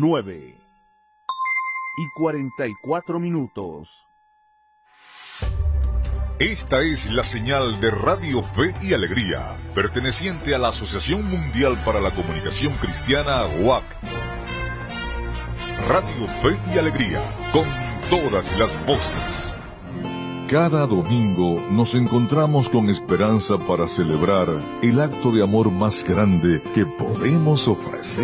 9:44. Esta es la señal de Radio Fe y Alegría, perteneciente a la Asociación Mundial para la Comunicación Cristiana, WAC. Radio Fe y Alegría, con todas las voces. Cada domingo nos encontramos con esperanza para celebrar el acto de amor más grande que podemos ofrecer